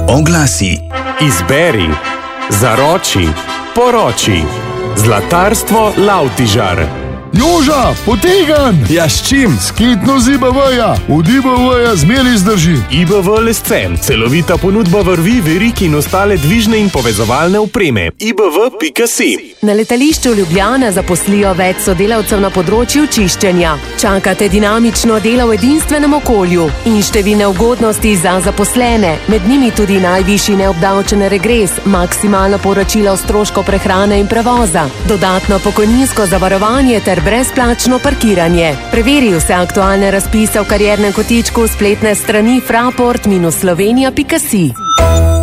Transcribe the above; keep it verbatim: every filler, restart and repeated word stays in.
Oglasi. Izberi, zaroči, poroči. Zlatarstvo Lavtižar. Joža, potegan! Ja, s čim? Skitno z I B V-ja. Od I B V-ja zmeri zdrži. I B V Lescen. Celovita ponudba vrvi, verik in ostale dvižne in povezovalne opreme. I B V pika si. Na letališču Ljubljana zaposlijo več sodelavcev na področju čiščenja. Čakate dinamično delo v edinstvenem okolju in številne ugodnosti za zaposlene. Med njimi tudi najvišji neobdavčen regres, maksimalno povračilo stroškov prehrane in prevoza, dodatno pokojninsko zavarovanje ter brezplačno parkiranje. Preveri vse aktualne razpise v kariernem kotičku spletne strani fraport slovenija pika si.